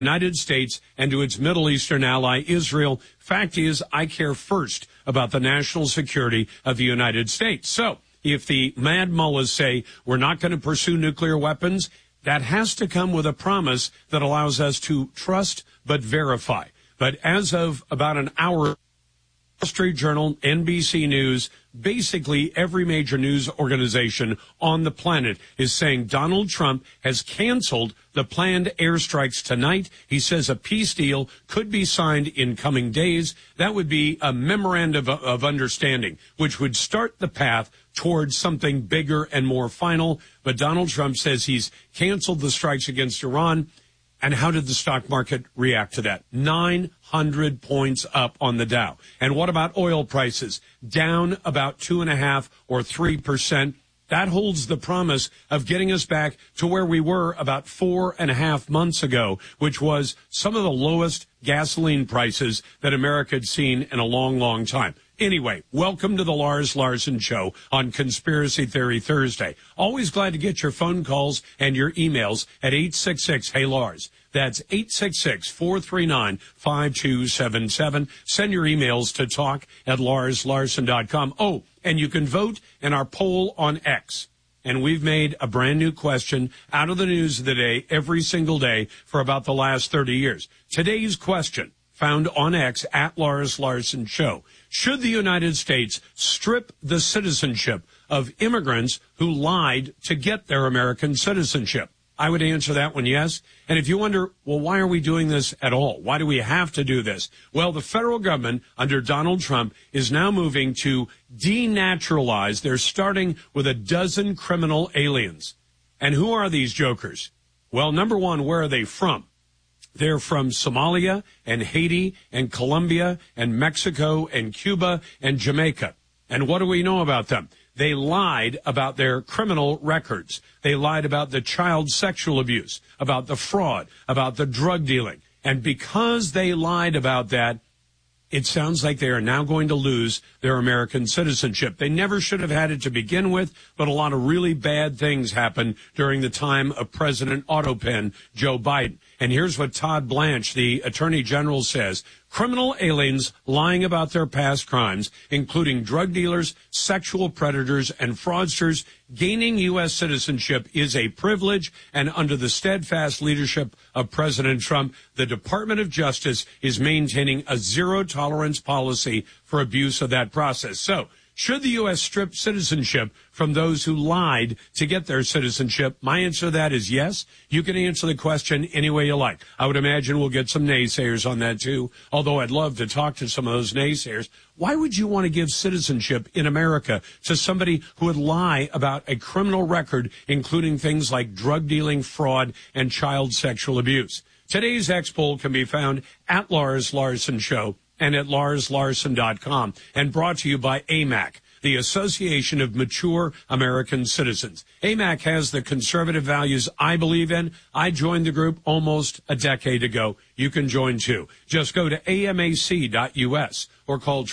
United States and to its Middle Eastern ally, Israel. Fact is, I care first about the national security of the United States. So if the mad mullahs say we're not going to pursue nuclear weapons, that has to come with a promise that allows us to trust but verify. But as of about an hour, Wall Street Journal, NBC News, basically every major news organization on the planet is saying Donald Trump has canceled the planned airstrikes tonight. He says a peace deal could be signed in coming days. That would be a memorandum of understanding, which would start the path towards something bigger and more final. But Donald Trump says he's canceled the strikes against Iran. And how did the stock market react to that? 900 points up on the Dow. And what about oil prices? Down about 2.5% or 3%. That holds the promise of getting us back to where we were about 4.5 months ago, which was some of the lowest gasoline prices that America had seen in a long, long time. Anyway, welcome to the Lars Larson Show on Conspiracy Theory Thursday. Always glad to get your phone calls and your emails at 866-HEY-LARS. That's 866-439-5277. Send your emails to talk@larslarson.com. Oh, and you can vote in our poll on X. And we've made a brand new question out of the news of the day every single day for about the last 30 years. Today's question, found on X at Lars Larson Show. Should the United States strip the citizenship of immigrants who lied to get their American citizenship? I would answer that one yes. And if you wonder, well, why are we doing this at all? Why do we have to do this? Well, the federal government under Donald Trump is now moving to denaturalize. They're starting with a dozen criminal aliens. And who are these jokers? Well, number one, where are they from? They're from Somalia and Haiti and Colombia and Mexico and Cuba and Jamaica. And what do we know about them? They lied about their criminal records. They lied about the child sexual abuse, about the fraud, about the drug dealing. And because they lied about that, it sounds like they are now going to lose their American citizenship. They never should have had it to begin with, but a lot of really bad things happened during the time of President Autopen Joe Biden. And here's what Todd Blanche, the Attorney General, says. Criminal aliens lying about their past crimes, including drug dealers, sexual predators, and fraudsters, gaining U.S. citizenship is a privilege, and under the steadfast leadership of President Trump, the Department of Justice is maintaining a zero-tolerance policy for abuse of that process. So, should the U.S. strip citizenship from those who lied to get their citizenship? My answer to that is yes. You can answer the question any way you like. I would imagine we'll get some naysayers on that too, although I'd love to talk to some of those naysayers. Why would you want to give citizenship in America to somebody who would lie about a criminal record, including things like drug dealing, fraud, and child sexual abuse? Today's X poll can be found at Lars Larson Show and at larslarson.com, and brought to you by AMAC, the Association of Mature American Citizens. AMAC has the conservative values I believe in. I joined the group almost a decade ago. You can join too. Just go to amac.us or call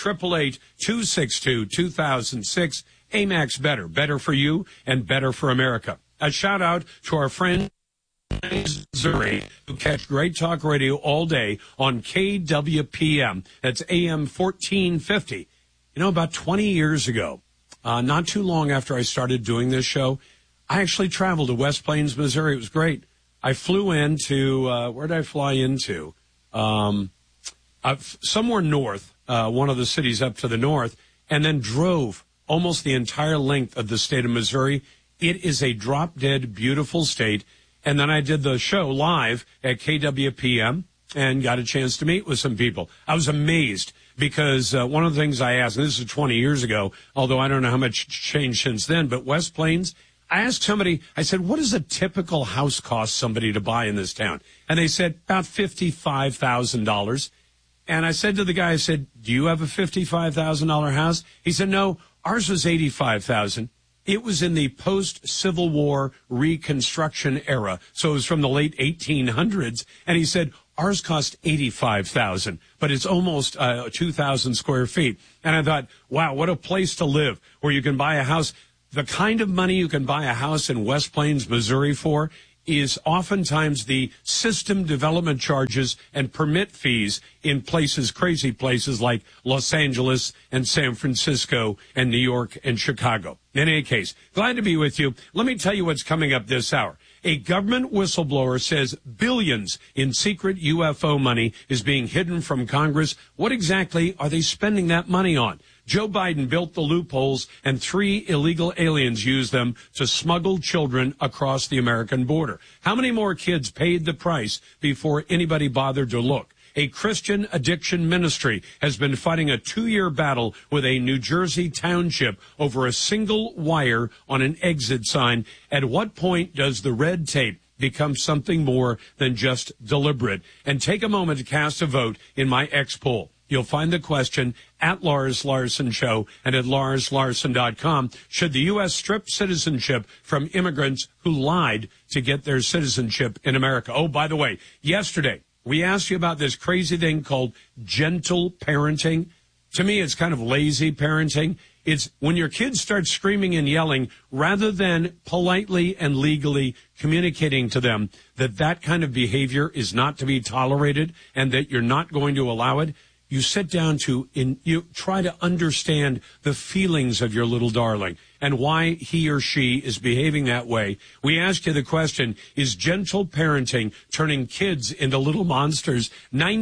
888-262-2006. AMAC's better for you and better for America. A shout out to our friend Missouri, who catch great talk radio all day on KWPM. That's AM 1450. You know, about 20 years ago, not too long after I started doing this show, I actually traveled to West Plains, Missouri. It was great. I flew into, where did I fly into? Somewhere north, one of the cities up to the north, and then drove almost the entire length of the state of Missouri. It is a drop-dead, beautiful state. And then I did the show live at KWPM and got a chance to meet with some people. I was amazed because one of the things I asked, and this is 20 years ago, although I don't know how much changed since then, but West Plains, I asked somebody, I said, what does a typical house cost somebody to buy in this town? And they said, about $55,000. And I said to the guy, I said, do you have a $55,000 house? He said, no, ours was $85,000. It was in the post-Civil War Reconstruction era, so it was from the late 1800s. And he said, ours cost $85,000, but it's almost 2,000 square feet. And I thought, wow, what a place to live, where you can buy a house. The kind of money you can buy a house in West Plains, Missouri for is oftentimes the system development charges and permit fees in places, crazy places like Los Angeles and San Francisco and New York and Chicago. In any case, glad to be with you. Let me tell you what's coming up this hour. A government whistleblower says billions in secret UFO money is being hidden from Congress. What exactly are they spending that money on? Joe Biden built the loopholes, and 3 illegal aliens used them to smuggle children across the American border. How many more kids paid the price before anybody bothered to look? A Christian addiction ministry has been fighting a 2-year battle with a New Jersey township over a single wire on an exit sign. At what point does the red tape become something more than just deliberate? And take a moment to cast a vote in my X poll. You'll find the question at Lars Larson Show and at LarsLarson.com. Should the U.S. strip citizenship from immigrants who lied to get their citizenship in America? Oh, by the way, yesterday, we asked you about this crazy thing called gentle parenting. To me, it's kind of lazy parenting. It's when your kids start screaming and yelling, rather than politely and legally communicating to them that that kind of behavior is not to be tolerated and that you're not going to allow it. You sit down you try to understand the feelings of your little darling and why he or she is behaving that way. We ask you the question, is gentle parenting turning kids into little monsters?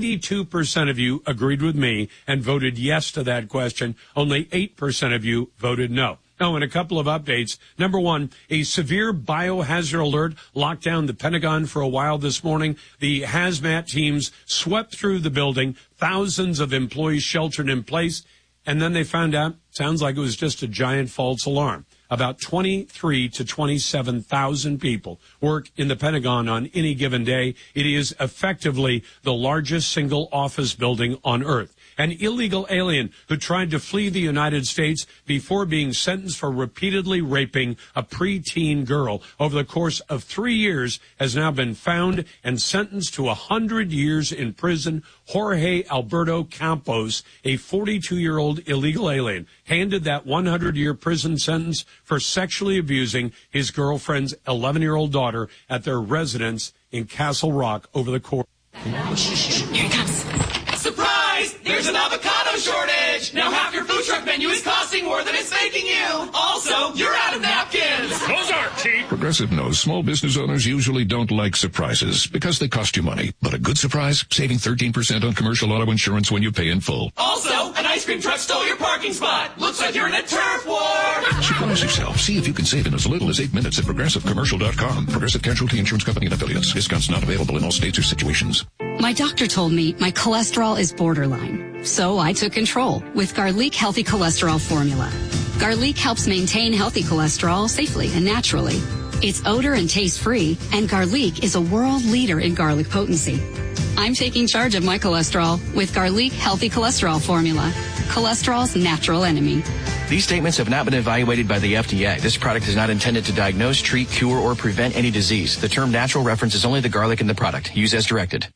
92% of you agreed with me and voted yes to that question. Only 8% of you voted no. Oh, and a couple of updates. Number one, a severe biohazard alert locked down the Pentagon for a while this morning. The hazmat teams swept through the building. Thousands of employees sheltered in place. And then they found out, sounds like it was just a giant false alarm. About 23 to 27,000 people work in the Pentagon on any given day. It is effectively the largest single office building on Earth. An illegal alien who tried to flee the United States before being sentenced for repeatedly raping a preteen girl over the course of 3 years has now been found and sentenced to 100 years in prison. Jorge Alberto Campos, a 42-year-old illegal alien, handed that 100-year prison sentence for sexually abusing his girlfriend's 11-year-old daughter at their residence in Castle Rock over the course. Here he comes. Surprise! There's an avocado shortage! Now half your food truck menu is costing more than it's making you! Also, you're out of napkins! Those aren't cheap! Progressive knows small business owners usually don't like surprises because they cost you money. But a good surprise? Saving 13% on commercial auto insurance when you pay in full. Also, an ice cream truck stole your parking spot! Looks like you're in a turf war! Surprise yourself. See if you can save in as little as 8 minutes at ProgressiveCommercial.com. Progressive Casualty Insurance Company and Affiliates. Discounts not available in all states or situations. My doctor told me my cholesterol is borderline, so I took control with Garlic Healthy Cholesterol Formula. Garlic helps maintain healthy cholesterol safely and naturally. It's odor and taste-free, and Garlic is a world leader in garlic potency. I'm taking charge of my cholesterol with Garlic Healthy Cholesterol Formula, cholesterol's natural enemy. These statements have not been evaluated by the FDA. This product is not intended to diagnose, treat, cure, or prevent any disease. The term natural references only the garlic in the product. Use as directed.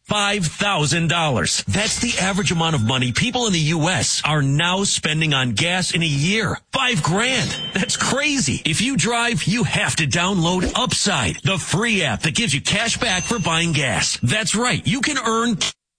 $5,000. That's the average amount of money people in the U.S. are now spending on gas in a year. $5,000. That's crazy. If you drive, you have to download Upside, the free app that gives you cash back for buying gas. That's right. You can earn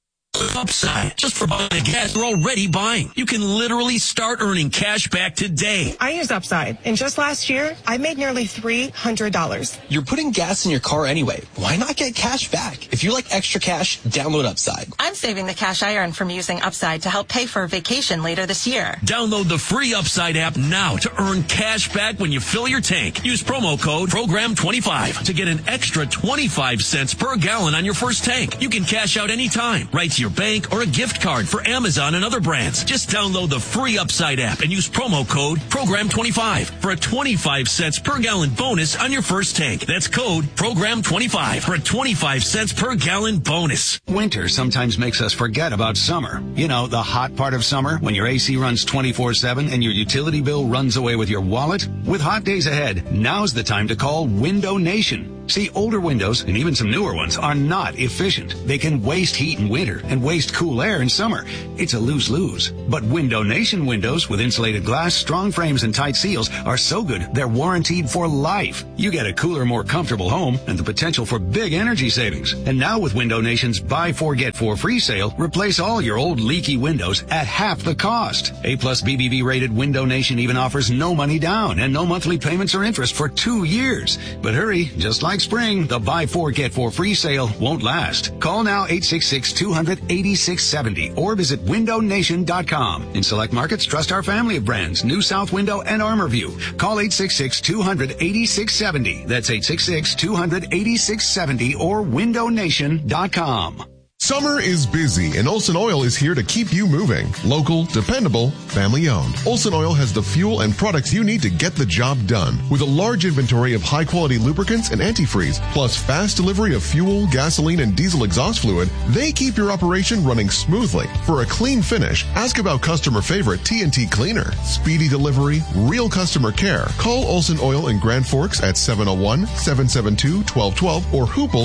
Upside just for buying the gas you're already buying. You can literally start earning cash back today. I use Upside, and just last year, I made nearly $300. You're putting gas in your car anyway. Why not get cash back? If you like extra cash, download Upside. I'm saving the cash I earn from using Upside to help pay for a vacation later this year. Download the free Upside app now to earn cash back when you fill your tank. Use promo code PROGRAM25 to get an extra 25 cents per gallon on your first tank. You can cash out anytime, right to your bank or a gift card for Amazon and other brands. Just download the free Upside app and use promo code PROGRAM25 for a 25 cents per gallon bonus on your first tank. That's code PROGRAM25 for a 25 cents per gallon bonus. Winter sometimes makes us forget about summer. You know, the hot part of summer when your AC runs 24/7 and your utility bill runs away with your wallet? With hot days ahead, now's the time to call Window Nation. See, older windows, and even some newer ones, are not efficient. They can waste heat in winter and waste cool air in summer. It's a lose-lose. But Window Nation windows with insulated glass, strong frames, and tight seals are so good they're warranted for life. You get a cooler, more comfortable home and the potential for big energy savings. And now with Window Nation's Buy 4 Get 4 free sale, replace all your old leaky windows at half the cost. A+ BBB rated Window Nation even offers no money down and no monthly payments or interest for 2 years. But hurry, just like spring, the Buy 4 Get 4 free sale won't last. Call now 866-200-8670 or visit windownation.com. In select markets, trust our family of brands, New South Window and ArmorView. Call 866-200-8670. That's 866-200-8670 or windownation.com. Summer is busy, and Olsen Oil is here to keep you moving. Local, dependable, family-owned. Olsen Oil has the fuel and products you need to get the job done. With a large inventory of high-quality lubricants and antifreeze, plus fast delivery of fuel, gasoline, and diesel exhaust fluid, they keep your operation running smoothly. For a clean finish, ask about customer favorite TNT Cleaner. Speedy delivery, real customer care. Call Olsen Oil in Grand Forks at 701-772-1212 or Hoople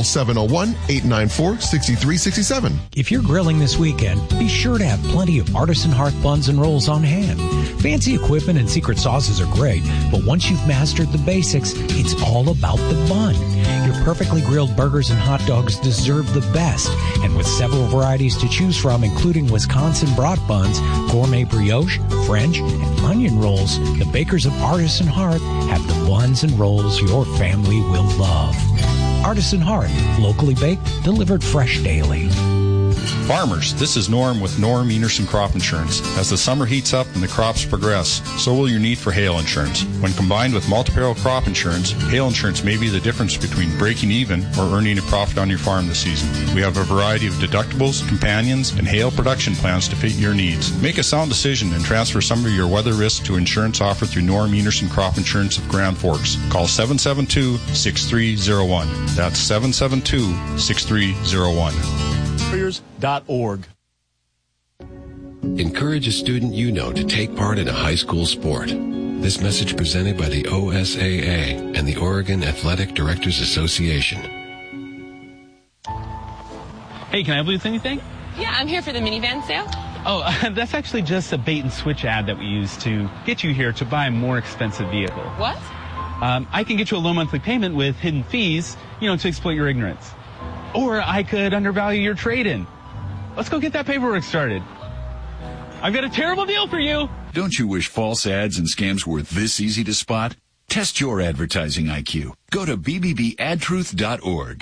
701-894-6367. If you're grilling this weekend, be sure to have plenty of Artisan Hearth buns and rolls on hand. Fancy equipment and secret sauces are great, but once you've mastered the basics, it's all about the bun. Your perfectly grilled burgers and hot dogs deserve the best, and with several varieties to choose from, including Wisconsin brat buns, gourmet brioche, French, and onion rolls, the bakers of Artisan Hearth have the buns and rolls your family will love. Artisan Hearth, locally baked, delivered fresh daily. Farmers, this is Norm with Norm Enerson Crop Insurance. As the summer heats up and the crops progress, so will your need for hail insurance. When combined with multi-peril crop insurance, hail insurance may be the difference between breaking even or earning a profit on your farm this season. We have a variety of deductibles, companions, and hail production plans to fit your needs. Make a sound decision and transfer some of your weather risk to insurance offered through Norm Enerson Crop Insurance of Grand Forks. Call 772-6301. That's 772-6301. Warriors.org. Encourage a student you know to take part in a high school sport. This message presented by the OSAA and the Oregon Athletic Directors Association. Hey, can I help you with anything? Yeah, I'm here for the minivan sale. Oh, that's actually just a bait and switch ad that we use to get you here to buy a more expensive vehicle. What? I can get you a low monthly payment with hidden fees, to exploit your ignorance. Or I could undervalue your trade-in. Let's go get that paperwork started. I've got a terrible deal for you. Don't you wish false ads and scams were this easy to spot? Test your advertising IQ. Go to bbbadtruth.org.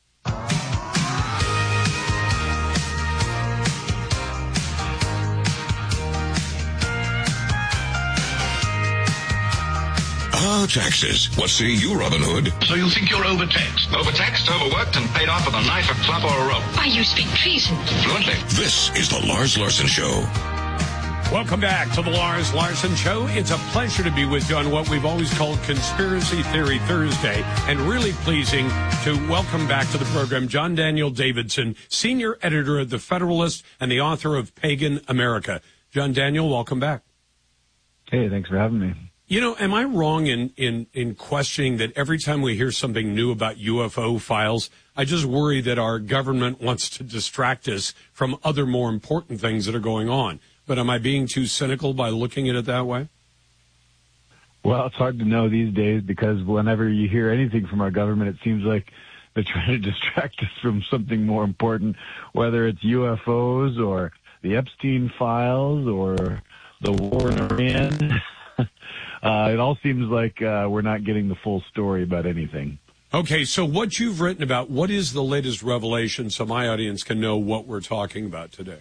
Taxes. What say you, Robin Hood? So you think you're overtaxed? Overtaxed, overworked, and paid off with a knife, a club, or a rope? Why, you speak treason. Fluently. This is the Lars Larson Show. Welcome back to the Lars Larson Show. It's a pleasure to be with you on what we've always called Conspiracy Theory Thursday, and really pleasing to welcome back to the program John Daniel Davidson, senior editor of The Federalist and the author of Pagan America. John Daniel, welcome back. Hey, thanks for having me. Am I wrong in questioning that every time we hear something new about UFO files, I just worry that our government wants to distract us from other more important things that are going on? But am I being too cynical by looking at it that way? Well, it's hard to know these days because whenever you hear anything from our government, it seems like they're trying to distract us from something more important, whether it's UFOs or the Epstein files or the war in Iran. It all seems like we're not getting the full story about anything. Okay, so what you've written about, what is the latest revelation so my audience can know what we're talking about today?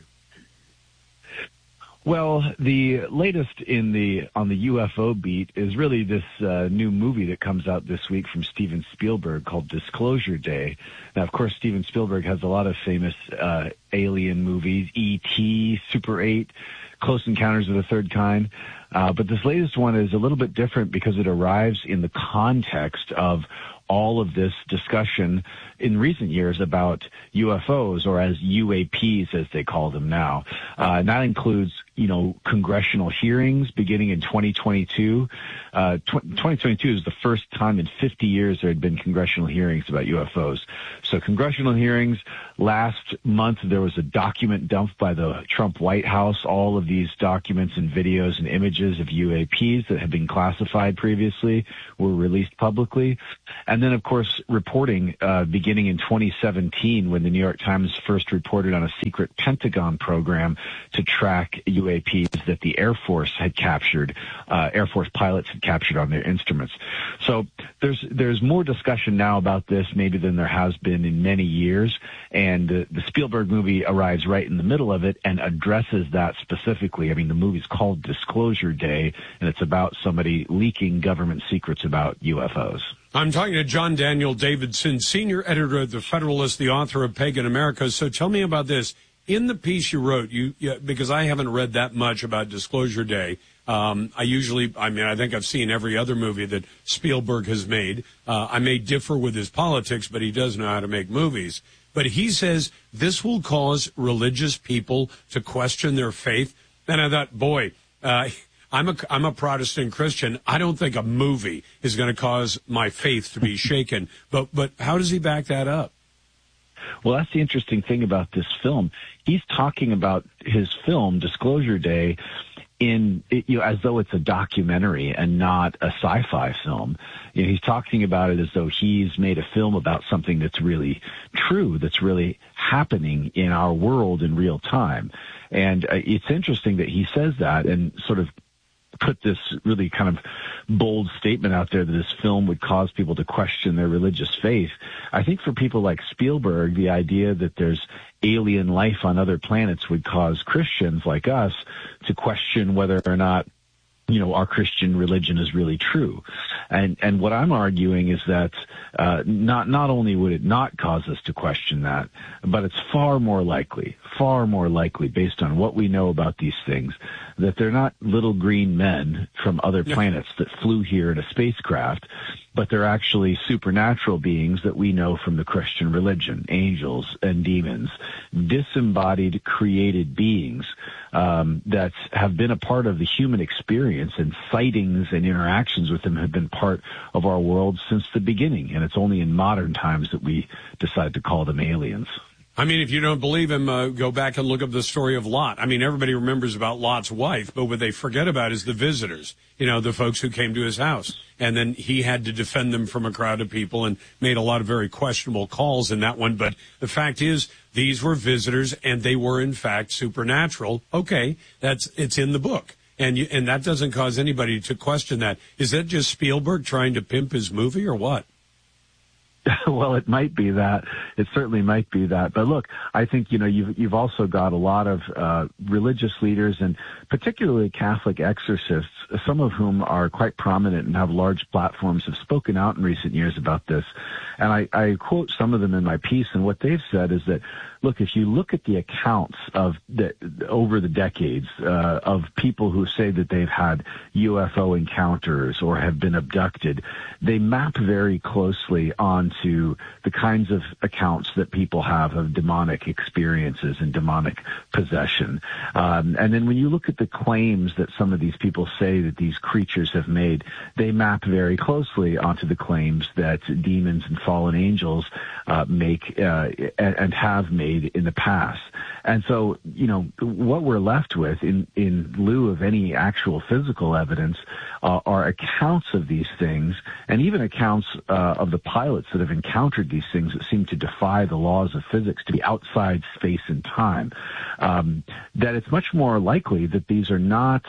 Well, the latest on the UFO beat is really this new movie that comes out this week from Steven Spielberg called Disclosure Day. Now, of course, Steven Spielberg has a lot of famous alien movies, E.T., Super 8, Close Encounters of the Third Kind. But this latest one is a little bit different because it arrives in the context of all of this discussion in recent years about UFOs, or as UAPs as they call them now. And that includes congressional hearings beginning in 2022. 2022 is the first time in 50 years there had been congressional hearings about UFOs. So congressional hearings. Last month, there was a document dumped by the Trump White House. All of these documents and videos and images of UAPs that had been classified previously were released publicly. And then, of course, reporting beginning in 2017 when the New York Times first reported on a secret Pentagon program to track UAPs that the Air Force had captured, Air Force pilots had captured on their instruments. So there's more discussion now about this maybe than there has been in many years. And the Spielberg movie arrives right in the middle of it and addresses that specifically. I mean, the movie's called Disclosure Day, and it's about somebody leaking government secrets about UFOs. I'm talking to John Daniel Davidson, senior editor of The Federalist, the author of Pagan America. So tell me about this. In the piece you wrote, because I haven't read that much about Disclosure Day, I think I've seen every other movie that Spielberg has made. I may differ with his politics, but he does know how to make movies. But he says this will cause religious people to question their faith. And I thought, boy, I'm a Protestant Christian. I don't think a movie is going to cause my faith to be shaken. But how does he back that up? Well, that's the interesting thing about this film. He's talking about his film, Disclosure Day, as though it's a documentary and not a sci-fi film. He's talking about it as though he's made a film about something that's really true, that's really happening in our world in real time. And it's interesting that he says that and sort of put this really kind of bold statement out there that this film would cause people to question their religious faith. I think for people like Spielberg, the idea that there's alien life on other planets would cause Christians like us to question whether or not our Christian religion is really true. And what I'm arguing is that not only would it not cause us to question that, but it's far more likely based on what we know about these things, that they're not little green men from other planets that flew here in a spacecraft, but they're actually supernatural beings that we know from the Christian religion, angels and demons, disembodied created beings that have been a part of the human experience, and sightings and interactions with them have been part of our world since the beginning. And it's only in modern times that we decide to call them aliens. I mean, if you don't believe him, go back and look up the story of Lot. I mean, everybody remembers about Lot's wife, but what they forget about is the visitors, the folks who came to his house. And then he had to defend them from a crowd of people and made a lot of very questionable calls in that one. But the fact is, these were visitors, and they were, in fact, supernatural. Okay, it's in the book. And that doesn't cause anybody to question that. Is that just Spielberg trying to pimp his movie or what? Well, it might be that. It certainly might be that. But look, I think, you've also got a lot of religious leaders, and particularly Catholic exorcists, some of whom are quite prominent and have large platforms, have spoken out in recent years about this. And I quote some of them in my piece, and what they've said is that, look, if you look at the accounts over the decades of people who say that they've had UFO encounters or have been abducted, they map very closely onto the kinds of accounts that people have of demonic experiences and demonic possession. And then when you look at the claims that some of these people say that these creatures have made, they map very closely onto the claims that demons and fallen angels make and have made in the past. And so, what we're left with in lieu of any actual physical evidence are accounts of these things, and even accounts of the pilots that have encountered these things that seem to defy the laws of physics, to be outside space and time. That it's much more likely that these are not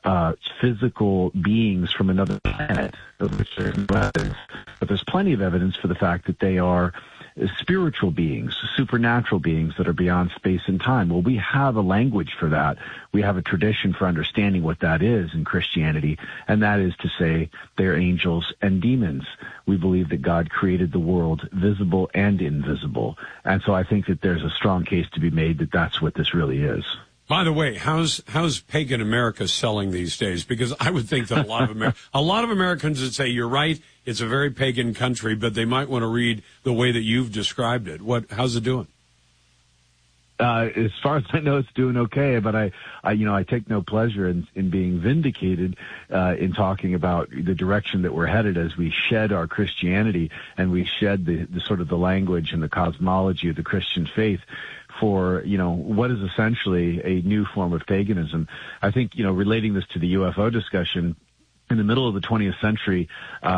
physical beings from another planet, of which there's no evidence, but there's plenty of evidence for the fact that they are spiritual beings, supernatural beings that are beyond space and time. Well, we have a language for that. We have a tradition for understanding what that is in Christianity, and that is to say they're angels and demons. We believe that God created the world, visible and invisible. And so I think that there's a strong case to be made that that's what this really is. By the way, how's Pagan America selling these days? Because I would think that a lot of Americans would say, you're right, it's a very pagan country, but they might want to read the way that you've described it. How's it doing? As far as I know, it's doing okay, but I take no pleasure in being vindicated in talking about the direction that we're headed as we shed our Christianity and we shed the sort of the language and the cosmology of the Christian faith for, what is essentially a new form of paganism. I think, relating this to the UFO discussion, in the middle of the 20th century,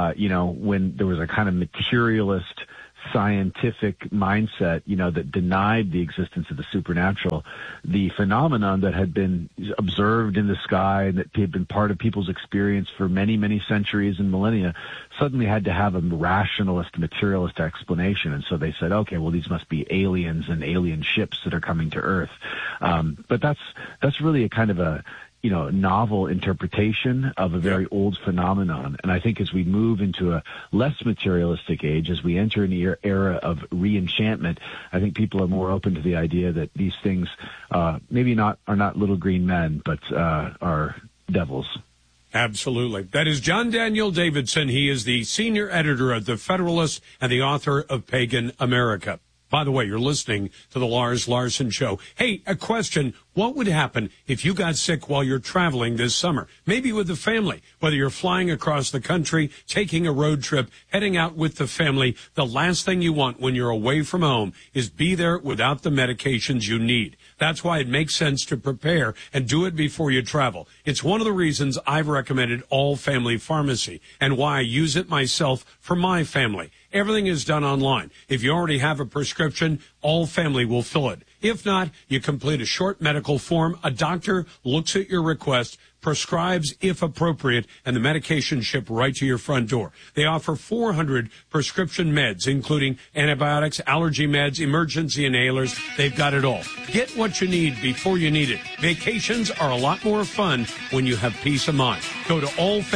when there was a kind of materialist scientific mindset, that denied the existence of the supernatural, the phenomenon that had been observed in the sky and that had been part of people's experience for many, many centuries and millennia suddenly had to have a rationalist, materialist explanation. And so they said, okay, well, these must be aliens and alien ships that are coming to Earth. But that's really a kind of a novel interpretation of a very old phenomenon. And I think as we move into a less materialistic age, as we enter an era of re-enchantment, I think people are more open to the idea that these things maybe are not little green men, but are devils. Absolutely. That is John Daniel Davidson. He is the senior editor of The Federalist and the author of Pagan America. By the way, you're listening to the Lars Larson Show. Hey, a question. What would happen if you got sick while you're traveling this summer? Maybe with the family, whether you're flying across the country, taking a road trip, heading out with the family. The last thing you want when you're away from home is be there without the medications you need. That's why it makes sense to prepare and do it before you travel. It's one of the reasons I've recommended All Family Pharmacy and why I use it myself for my family. Everything is done online. If you already have a prescription, All Family will fill it. If not, you complete a short medical form. A doctor looks at your request, prescribes if appropriate, and the medication shipped right to your front door. They offer 400 prescription meds, including antibiotics, allergy meds, emergency inhalers. They've got it all. Get what you need before you need it. Vacations are a lot more fun when you have peace of mind. Go to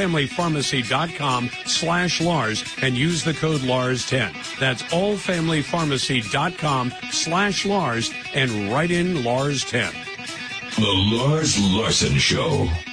allfamilypharmacy.com/Lars and use the code LARS10. That's allfamilypharmacy.com/Lars and write in LARS10. The Lars Larson Show.